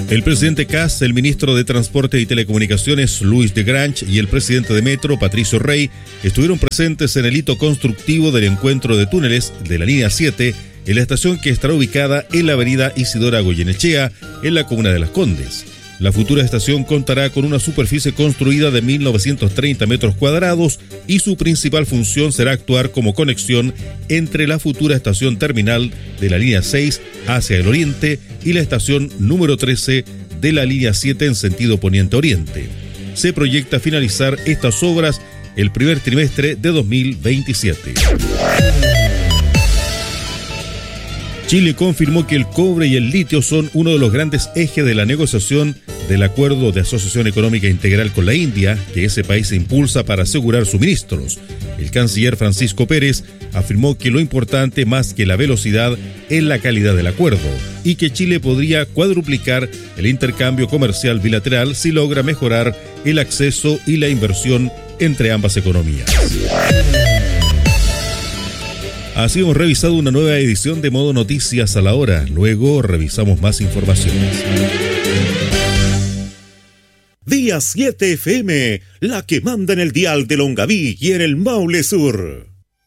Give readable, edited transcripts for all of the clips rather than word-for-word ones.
El presidente Kast, el ministro de Transporte y Telecomunicaciones, Luis de Grange, y el presidente de Metro, Patricio Rey, estuvieron presentes en el hito constructivo del encuentro de túneles de la línea 7 en la estación que estará ubicada en la avenida Isidora Goyenechea, en la comuna de Las Condes. La futura estación contará con una superficie construida de 1.930 metros cuadrados y su principal función será actuar como conexión entre la futura estación terminal de la línea 6 hacia el oriente y la estación número 13 de la línea 7 en sentido poniente-oriente. Se proyecta finalizar estas obras el primer trimestre de 2027. Chile confirmó que el cobre y el litio son uno de los grandes ejes de la negociación del Acuerdo de Asociación Económica Integral con la India, que ese país impulsa para asegurar suministros. El canciller Francisco Pérez afirmó que lo importante más que la velocidad es la calidad del acuerdo y que Chile podría cuadruplicar el intercambio comercial bilateral si logra mejorar el acceso y la inversión entre ambas economías. Así hemos revisado una nueva edición de Modo Noticias a la hora. Luego revisamos más informaciones. Día 7 FM, la que manda en el dial de Longaví y en el Maule Sur.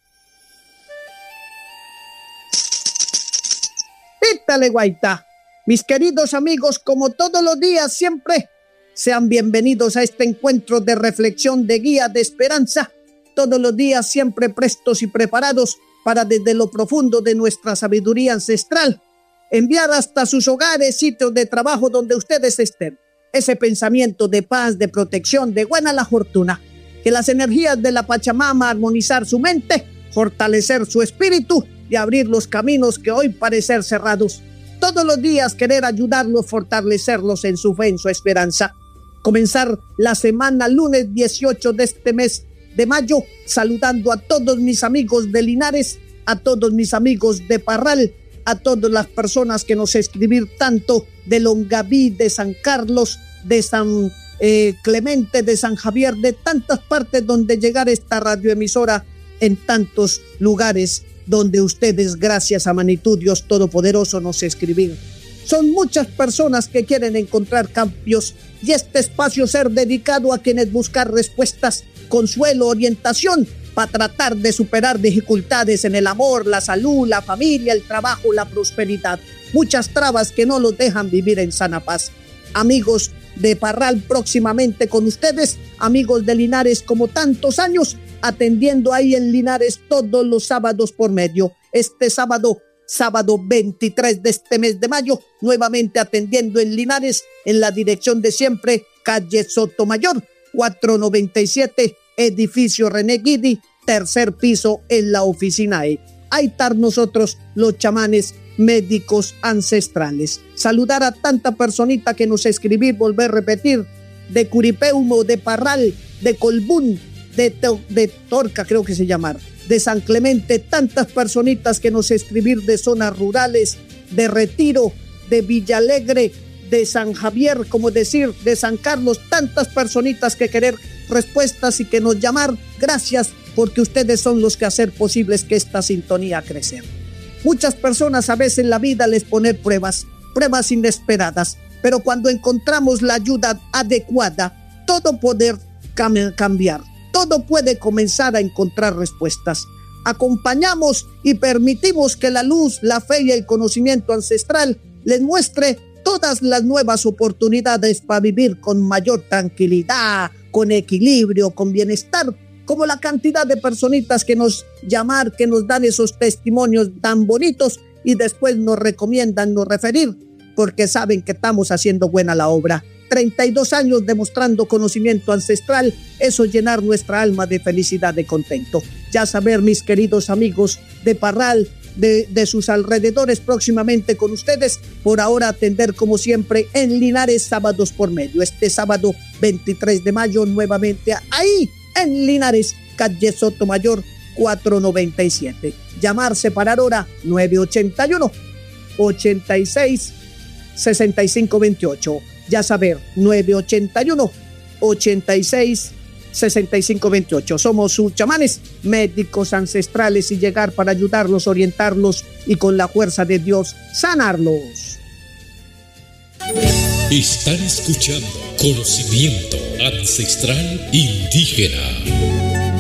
Pítale, guaita. Mis queridos amigos, como todos los días, siempre sean bienvenidos a este encuentro de reflexión, de guía, de esperanza. Todos los días siempre prestos y preparados para desde lo profundo de nuestra sabiduría ancestral enviar hasta sus hogares, sitios de trabajo donde ustedes estén, ese pensamiento de paz, de protección, de buena la fortuna, que las energías de la Pachamama armonizar su mente, fortalecer su espíritu y abrir los caminos que hoy parecen cerrados. Todos los días querer ayudarlos, fortalecerlos en su fe, en su esperanza. Comenzar la semana lunes 18 de este mes de mayo, saludando a todos mis amigos de Linares, a todos mis amigos de Parral, a todas las personas que nos escribir tanto de Longaví, de San Carlos, de San Clemente, de San Javier, de tantas partes donde llegar esta radioemisora, en tantos lugares donde ustedes, gracias a Magnitud Dios Todopoderoso, nos escribir. Son muchas personas que quieren encontrar cambios y este espacio ser dedicado a quienes buscan respuestas, consuelo, orientación para tratar de superar dificultades en el amor, la salud, la familia, el trabajo, la prosperidad. Muchas trabas que no los dejan vivir en sana paz. Amigos de Parral, próximamente con ustedes, amigos de Linares como tantos años, atendiendo ahí en Linares todos los sábados por medio. Este sábado 23 de este mes de mayo, nuevamente atendiendo en Linares, en la dirección de siempre, calle Sotomayor, 497, edificio René Guidi, tercer piso en la oficina E. Ahí están nosotros, los chamanes médicos ancestrales. Saludar a tanta personita que nos escribir, volver a repetir, de Curipeumo, de Parral, de Colbún, de Torca, creo que se llama, de San Clemente, tantas personitas que nos escribir de zonas rurales, de Retiro, de Villalegre, de San Javier, como decir, de San Carlos, tantas personitas que querer respuestas y que nos llamar. Gracias, porque ustedes son los que hacer posibles que esta sintonía crezca. Muchas personas a veces en la vida les ponen pruebas inesperadas, pero cuando encontramos la ayuda adecuada, todo poder cambiar. Todo puede comenzar a encontrar respuestas. Acompañamos y permitimos que la luz, la fe y el conocimiento ancestral les muestre todas las nuevas oportunidades para vivir con mayor tranquilidad, con equilibrio, con bienestar, como la cantidad de personitas que nos llaman, que nos dan esos testimonios tan bonitos y después nos recomiendan, nos referir, porque saben que estamos haciendo buena la obra. 32 años demostrando conocimiento ancestral, eso llenar nuestra alma de felicidad, de contento. Ya saber, mis queridos amigos de Parral, de sus alrededores, próximamente con ustedes, por ahora atender como siempre en Linares, sábados por medio. Este sábado 23 de mayo, nuevamente ahí en Linares, calle Sotomayor 497. Llamar, separar hora 981 86 6528. Ya saber, 981 86 6528. Somos sus chamanes, médicos ancestrales, y llegar para ayudarlos, orientarlos y con la fuerza de Dios sanarlos. Están escuchando Conocimiento Ancestral Indígena.